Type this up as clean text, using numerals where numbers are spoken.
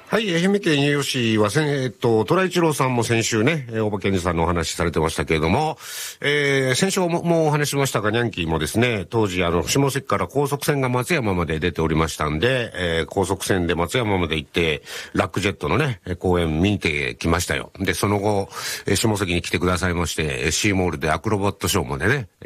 はい、愛媛県伊予市は虎一郎さんも先週ね、大場健二さんのお話しされてましたけれども、先週もお話ししましたが、ニャンキーもですね、当時下関から高速船が松山まで出ておりましたんで、高速船で松山まで行って、ラックジェットのね、公演見てきましたよ。で、その後、下関に来てくださいまして、シーモールでアクロバットショーまでね、